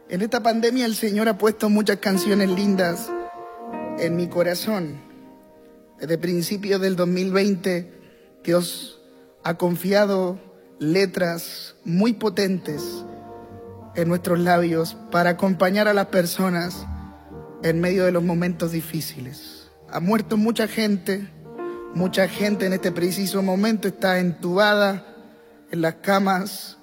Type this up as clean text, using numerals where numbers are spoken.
En esta pandemia el Señor ha puesto muchas canciones lindas en mi corazón. Desde principios del 2020, Dios ha confiado letras muy potentes en nuestros labios para acompañar a las personas en medio de los momentos difíciles. Ha muerto mucha gente en este preciso momento está entubada en las camas